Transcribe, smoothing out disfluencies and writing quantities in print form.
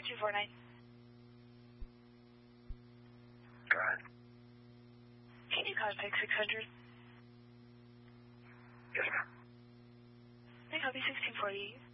249. Go ahead. Can you contact 600? Yes, ma'am. May I help you? 1648.